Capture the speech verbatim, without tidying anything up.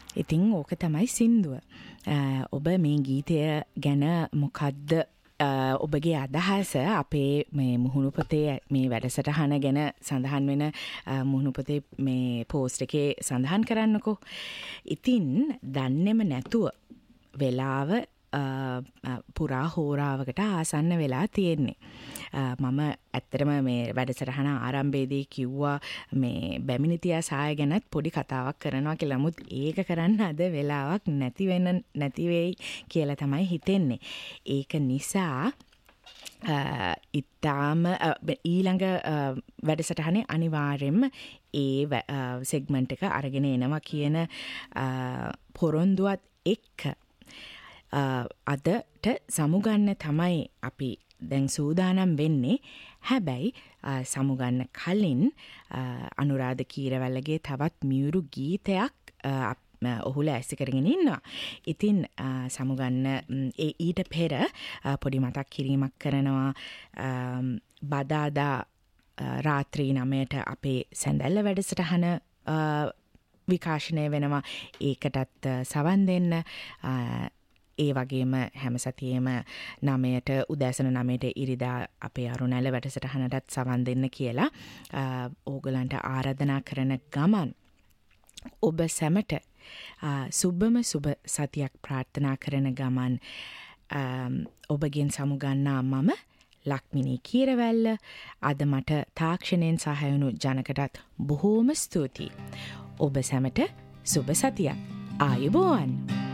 ඉතින් ඕක තමයි සින්දුව. ඔබ මේ ගීතය ගැන මොකද්ද ඔබගේ අදහස? අපේ මේ මුහුණු පොතේ මේ වැඩසටහන ගැන සඳහන් වෙන මුහුණු පොතේ මේ පෝස්ට් එකේ සඳහන් කරන්නකෝ. ඉතින් දන්නේම නැතුව වෙලාව පුරා හෝරාවකට ආසන්න වෙලා තියෙන්නේ. මම ඇත්තටම මේ වැඩසටහන ආරම්භයේදී කිව්වා මේ බැමිණිතියා සාය ගැනත් පොඩි කතාවක් කරනවා කියලා. නමුත් ඒක කරන්න අද වෙලාවක් නැති වෙන නැති වෙයි කියලා තමයි හිතෙන්නේ. ඒක නිසා ඉතාම ඊළඟ වැඩසටහනේ අනිවාර්යෙන්ම ඒ සෙග්මන්ට් එක අරගෙන එනවා කියන පොරොන්දුවත් එක්ක අදට සමුගන්න තමයි අපි දැන් සූදානම් වෙන්නේ. හැබැයි සමුගන්න කලින් අනුරාධ කීරවැල්ලගේ තවත් මියුරු ගීතයක් ඔහු ලෑස්ති කරගෙන ඉන්නවා. ඉතින් සමුගන්න ඒ ඊට පෙර පොඩි මතක් කිරීමක් කරනවා. බදාදා රාත්‍රී නවයට අපේ සැඳැල්ල වැඩසටහන විකාශනය වෙනවා. ඒකටත් සවන් දෙන්න. ඒ වගේම හැම සතියේම නවයට උදෑසන නවයට ඉරිදා අපේ අරුණැල්ල වැඩසටහනටත් සවන් දෙන්න කියලා ඕගලන්ට ආරාධනා කරන ගමන් ඔබ සැමට සුබම සුබ සතියක් ප්‍රාර්ථනා කරන ගමන් ඔබගෙන් සමුගන්නා මම ලක්මිනී කීරවැල්ල. අද මට තාක්ෂණයෙන් සහායුණු ජනකටත් බොහෝම ස්තුතියි. ඔබ සැමට සුබ සතියක්. ආයුබෝවන්.